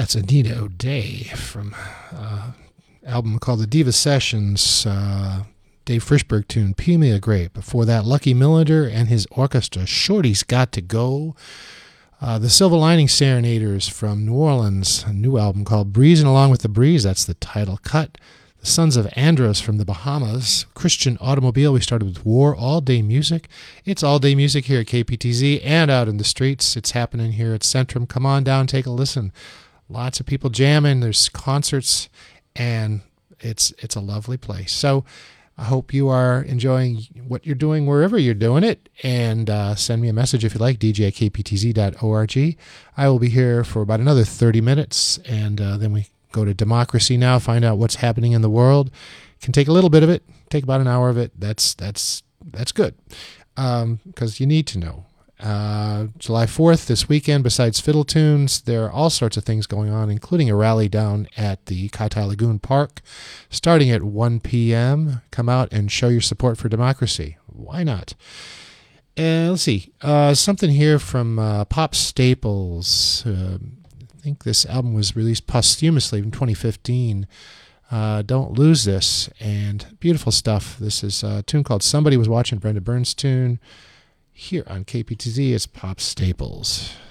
That's Anita O'Day from album called The Diva Sessions, Dave Frischberg tune, Pemia Grape. Before that, Lucky Millender and his orchestra, Shorty's Got to Go. The Silver Lining Serenaders from New Orleans, a new album called Breezing Along with the Breeze, that's the title cut. The Sons of Andros from the Bahamas, Christian Automobile. We started with War, All Day Music. It's all day music here at KPTZ and out in the streets. It's happening here at Centrum. Come on down, take a listen. Lots of people jamming. There's concerts, and it's a lovely place. So I hope you are enjoying what you're doing wherever you're doing it. And send me a message if you like, dj@kptz.org. I will be here for about another 30 minutes, and then we go to Democracy Now!, find out what's happening in the world. Can take a little bit of it, take about an hour of it. That's good, because you need to know. July 4th, this weekend, besides Fiddle Tunes, there are all sorts of things going on, including a rally down at the Katai Lagoon Park, starting at 1 p.m. Come out and show your support for democracy. Why not? Let's see. Something here from Pop Staples. I think this album was released posthumously in 2015. Don't lose this. And beautiful stuff. This is a tune called Somebody Was Watching, Brenda Burns tune. Here on KPTZ, it's Pop Staples.